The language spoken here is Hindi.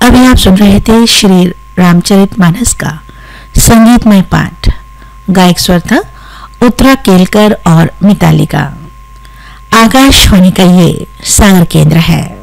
अभी आप सुन रहे थे श्री रामचरितमानस का संगीतमय पाठ। गायक स्वर था उत्तरा केलकर और मिताली का। आकाशवाणी का ये सागर केंद्र है।